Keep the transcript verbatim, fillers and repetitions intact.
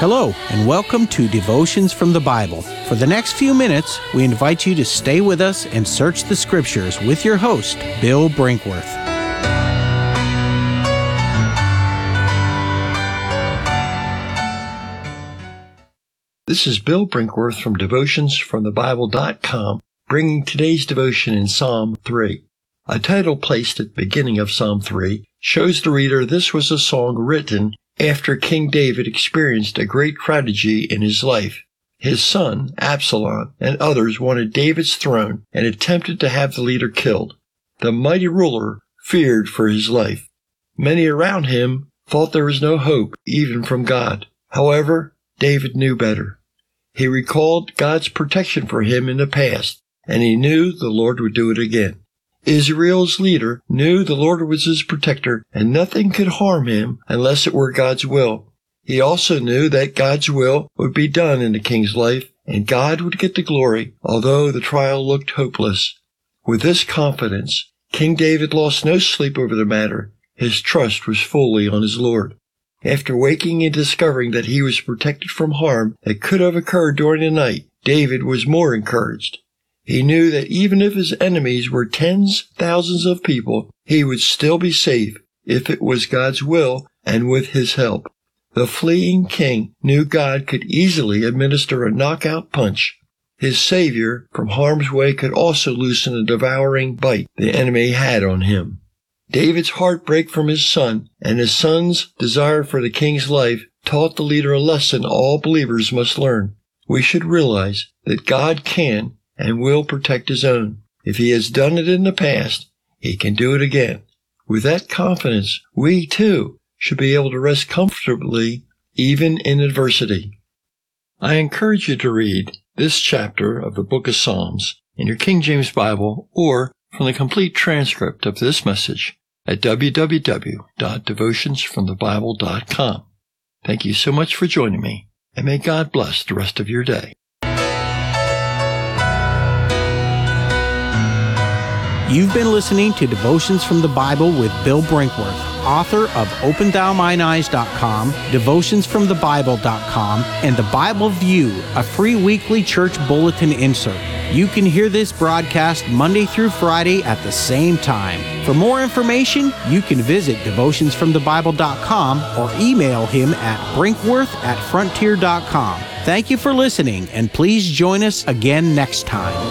Hello, and welcome to Devotions from the Bible. For the next few minutes, we invite you to stay with us and search the Scriptures with your host, Bill Brinkworth. This is Bill Brinkworth from devotions from the bible dot com, bringing today's devotion in Psalm three. A title placed at the beginning of Psalm three shows the reader this was a song written after King David experienced a great tragedy in his life. His son, Absalom, and others wanted David's throne and attempted to have the leader killed. The mighty ruler feared for his life. Many around him thought there was no hope, even from God. However, David knew better. He recalled God's protection for him in the past, and he knew the Lord would do it again. Israel's leader knew the Lord was his protector, and nothing could harm him unless it were God's will. He also knew that God's will would be done in the king's life, and God would get the glory, although the trial looked hopeless. With this confidence, King David lost no sleep over the matter. His trust was fully on his Lord. After waking and discovering that he was protected from harm that could have occurred during the night, David was more encouraged. He knew that even if his enemies were tens of thousands of people, he would still be safe if it was God's will and with his help. The fleeing king knew God could easily administer a knockout punch. His Savior from harm's way could also loosen the devouring bite the enemy had on him. David's heartbreak from his son and his son's desire for the king's life taught the leader a lesson all believers must learn. We should realize that God can and will protect his own. If he has done it in the past, he can do it again. With that confidence, we too should be able to rest comfortably even in adversity. I encourage you to read this chapter of the book of Psalms in your King James Bible or from the complete transcript of this message at w w w dot devotions from the bible dot com. Thank you so much for joining me, and may God bless the rest of your day. You've been listening to Devotions from the Bible with Bill Brinkworth, author of open thou mine eyes dot com, devotions from the bible dot com, and the Bible View, a free weekly church bulletin insert. You can hear this broadcast Monday through Friday at the same time. For more information, you can visit devotions from the bible dot com or email him at brinkworth at frontier dot com. Thank you for listening, and please join us again next time.